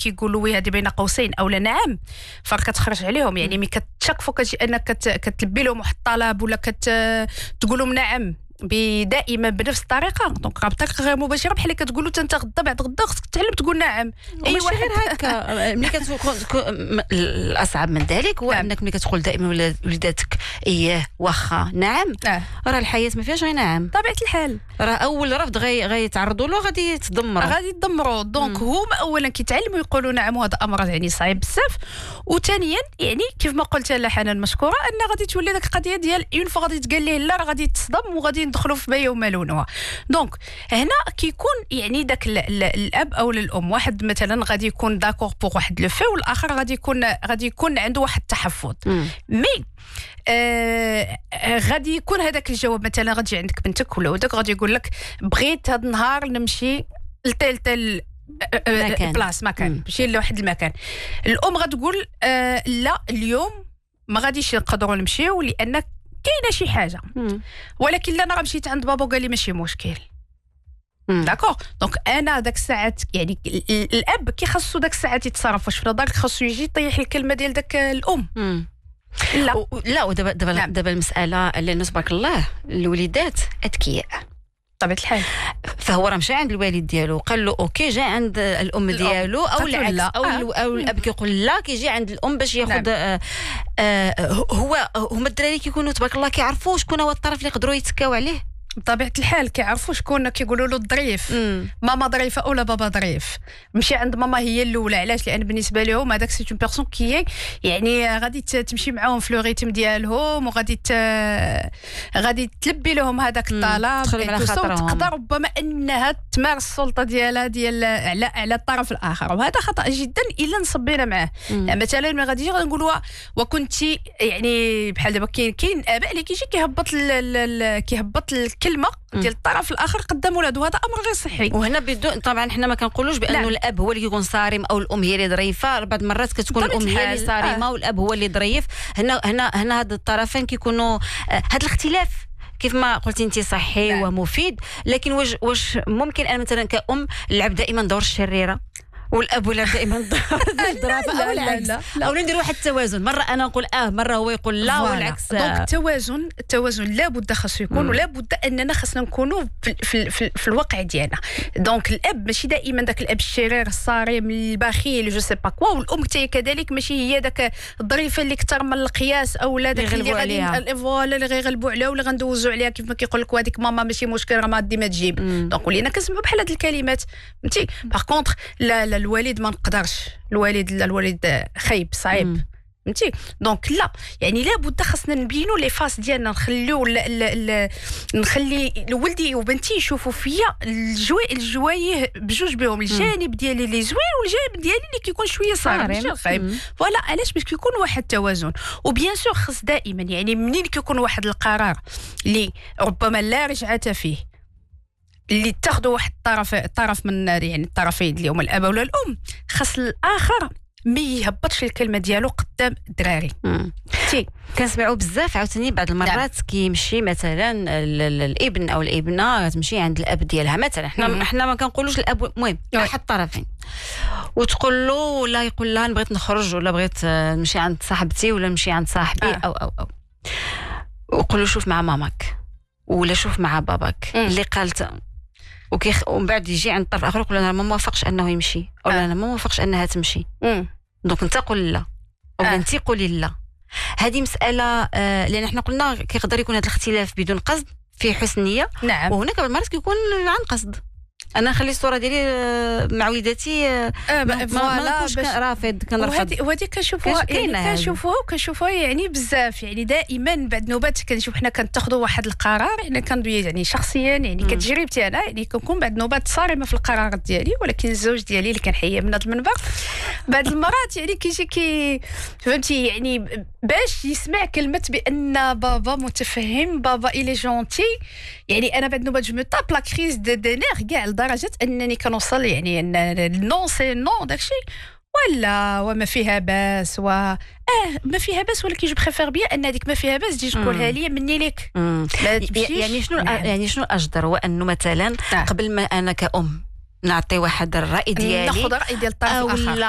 كيقولوا وي هذه بين قوسين او لا نعم، فكتخرج عليهم. يعني ملي كتشكفوا كتجي انك كتلبي لهم واحد الطلب ولا كتقول لهم نعم دائما بنفس الطريقه، دونك بطريقه غير مباشره بحال كتقولوا انت غدا بعد غدا خصك تتعلم تقول نعم. اي واحد غير هكا. ملي كتكون الاصعب من ذلك هو انك ملي كتقول دائما وليداتك اياه واخا نعم، راه الحياه ما فيهاش غير نعم طبيعه الحال، راه اول رفض غيتعرضوا له غادي يتدمروا. دونك هما اولا كيتعلموا يقولوا نعم، وهذا امر يعني صعيب بزاف. وثانيا يعني كيف ما قلت لا حنان مشكوره ان غادي تولي داك القضيه ديال اون فوا غادي تقال ليه لا راه غادي تصدم وغادي ندخلوا في بيا ومالونها. دونك هنا كيكون يعني داك الاب او الام، واحد مثلا غادي يكون داكور بوغ واحد لو في، والاخر غادي يكون عنده واحد التحفظ. مي غادي يكون هذاك الجواب مثلا غتجي عندك بنتك ولا ولدك غادي يقول لك بغيت هذا النهار نمشي لتال بلاص مكان، نمشي لواحد المكان. الام غتقول لا اليوم ما غاديش نقدروا نمشيو لان كاينه شي حاجه، ولكن لا انا راه مشيت عند بابا وقال لي ماشي مشكل. داكور. دونك انا داك الساعات يعني الاب كي خاصو داك الساعات يتصرف، واش في نظرك خاصو يجي يطيح الكلمه ديال داك الام؟ لا ودابا المساله اللي نسبك الله الوليدات اذكياء طبيعه الحال، فهو راه مشى عند الوالد ديالو قال له اوكي، جا عند الام ديالو او العكس او الاب كيقول لا كيجي عند الام باش ياخذ. هما الدراري كيكونوا تبارك الله كيعرفوا شكون هو الطرف اللي يقدروا يتكاو عليه بطبيعه الحال، كيعرفوا شكون كيقولوا له الظريف. ماما ظريفه اولا بابا ظريف. مشي عند ماما هي الاولى، علاش؟ لان بالنسبه لهم هذاك سي اون بيرسون كي يعني غادي تمشي معاهم في لو ريتم ديالهم، غادي تلبي لهم هذاك الطلب، تقدر ربما انها تمارس السلطه ديالها على الطرف الاخر، وهذا خطا جدا الا نصبينا معاه. مثلا ما غاديش نقولوا وكنتي يعني بحال دابا كاين اباء اللي كيجي كيهبط الكلمه ديال الطرف الاخر قدام ولادو، هذا امر غير صحي. وهنا بدون طبعا حنا ما كنقولوش بانه الاب هو اللي كيكون صارم او الام هي اللي ظريفه، بعض المرات كتكون الام هي اللي صارمه والاب هو اللي ظريف. هنا هاد الطرفين كيكونوا هاد الاختلاف كيف ما قلتي انت صحي ومفيد، لكن واش ممكن انا مثلا كأم نلعب دائما دور الشريره والاب ولا دائما الظرافه او العكس، او ندير واحد التوازن، مره انا نقول مره هو يقول لا والعكس. دونك التوازن لابد خاصو يكون، ولابد اننا خاصنا نكونوا في الواقع ديالنا. دونك الاب ماشي دائما داك الاب الشرير الصارم البخيل جو سي با كوا، والام حتى كذلك ماشي هي داك الظريفه اللي كثر من القياس او لا داك اللي غادي فوالا اللي غيغلبوا عليها ولا غندوزوا عليها كيف ما كيقول لك وهذيك ماما ماشي مشكل راه ما دي ما تجيب. دونك ولينا كنسمعوا بحال هاد الكلمات فهمتي. باغ كونطخ لا الوالد ما نقدرش، الوالد خايب صعيب فهمتي. دونك لا يعني لابد خاصنا نبينوا لي فاس ديالنا، نخلي ولدي وبنتي يشوفوا فيا الجوايه بجوج بهم، الجانب ديالي اللي زوين والجانب ديالي اللي كيكون شويه صارم خايب. فوالا علاش باش كيكون واحد التوازن. وبيان سور خص دائما يعني منين كيكون واحد القرار اللي ربما لا رجعه فيه، اللي تاخذوا واحد الطرف من يعني الطرفين اللي هما الاب ولا الام، خاص الاخر ما يهبطش الكلمه ديالو قدام الدراري. كنسمعوا بزاف عاوتاني بعض المرات كيمشي مثلا الابن او الابنه تمشي عند الاب ديالها مثلا، حنا ما كنقولوش الاب، المهم احد الطرفين، وتقول له ولا يقول لها بغيت نخرج ولا بغيت نمشي عند صاحبتي ولا نمشي عند صاحبي او وقول له شوف مع ماماك ولا شوف مع باباك اللي قالت، ومن بعد يجي عند الطرف الاخر يقول انا ما موافقش انه يمشي او انا ما موافقش انها تمشي. دونك انت قول لا او انت قولي لا. هذه مساله لان احنا قلنا كيقدر يكون هذا الاختلاف بدون قصد في حسن نيه. نعم. وهناك بعض المرات كيكون عن قصد. انا نخلي الصوره ديالي مع وليداتي ما نكونش رافض كنرفض، وهذه كنشوفوها يعني بزاف. يعني دائما بعد نوبات كنشوف حنا كنتاخذوا واحد القرار، حنا كندوي يعني شخصيا يعني كتجربتي انا يعني كنكون بعد نوبات صارمه في القرارات ديالي، ولكن الزوج ديالي اللي كنحيا من هذا المنبر بعد المرات يعني كيجي فهمتي يعني باش يسمع كلمه بان بابا متفهم، بابا إلي جونتي. يعني انا بعد نوبات جو مو طاب لا كريز دو نير كاع لدرجه انني كنوصل يعني ان نو سي نو داكشي ولا وما فيها باس ما فيها باس، ولكن جو بريفير بيان ان هذيك ما فيها باس تجي تقولها لي مني لك. يعني شنو الاجدر هو انه مثلا قبل ما انا كأم نعطي واحد الراي ديالي ناخذ راي ديال الطرف الاخر